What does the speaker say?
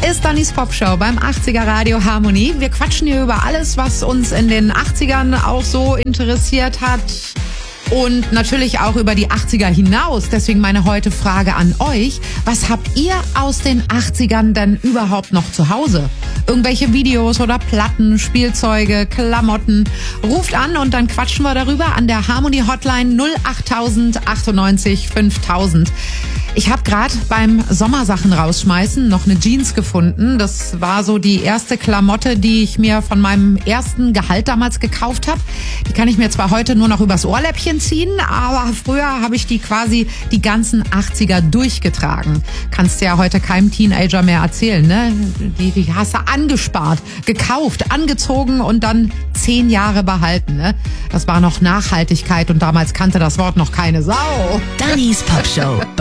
ist Dannys Popshow beim 80er Radio Harmonie. Wir quatschen hier über alles, was uns in den 80ern auch so interessiert hat. Und natürlich auch über die 80er hinaus. Deswegen meine heute Frage an euch. Was habt ihr aus den 80ern denn überhaupt noch zu Hause? Irgendwelche Videos oder Platten, Spielzeuge, Klamotten? Ruft an und dann quatschen wir darüber an der Harmonie Hotline 08000 98 5000. Ich habe gerade beim Sommersachen rausschmeißen noch eine Jeans gefunden. Das war so die erste Klamotte, die ich mir von meinem ersten Gehalt damals gekauft habe. Die kann ich mir zwar heute nur noch übers Ohrläppchen ziehen, aber früher habe ich die quasi die ganzen 80er durchgetragen. Kannst du ja heute keinem Teenager mehr erzählen, ne? Die hast du angespart, gekauft, angezogen und dann 10 Jahre behalten, ne? Das war noch Nachhaltigkeit und damals kannte das Wort noch keine Sau. Dannys Popshow.